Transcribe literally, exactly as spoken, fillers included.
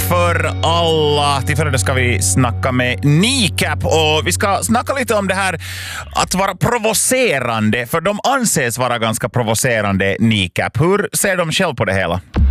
för alla. Tillfället då ska vi snacka med Kneecap och vi ska snacka lite om det här att vara provocerande, för de anses vara ganska provocerande, Kneecap. Hur ser de själv på det hela?